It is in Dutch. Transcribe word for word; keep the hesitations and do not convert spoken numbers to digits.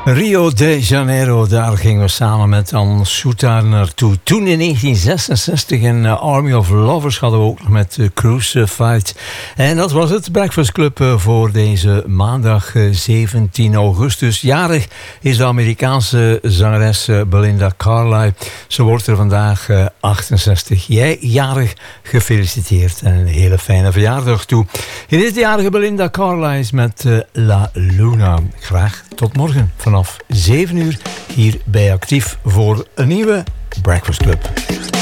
Rio de Janeiro, daar gingen we samen met Ansuta naartoe. Toen in negentien zesenzestig in uh, Army of Lovers hadden we ook nog met uh, Crucified. En dat was het Breakfast Club uh, voor deze maandag uh, zeventien augustus. Jarig is de Amerikaanse zangeres uh, Belinda Carlisle. Ze wordt er vandaag uh, achtenzestig. Jij jarig, gefeliciteerd en een hele fijne verjaardag toe. In dit jarige Belinda Carlisle is met uh, La Luna. Graag tot morgen vanaf zeven uur hier bij Actief voor een nieuwe Breakfast Club.